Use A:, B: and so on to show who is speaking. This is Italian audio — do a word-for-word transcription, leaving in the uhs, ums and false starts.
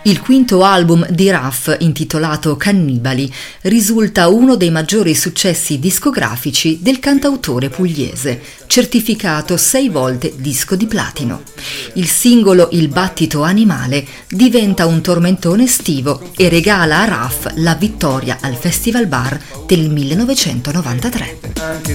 A: Il quinto album di Raf, intitolato Cannibali, risulta uno dei maggiori successi discografici del cantautore pugliese, certificato sei volte disco di platino. Il singolo Il battito animale diventa un tormentone estivo e regala a Raf la vittoria al Festivalbar del millenovecentonovantatré.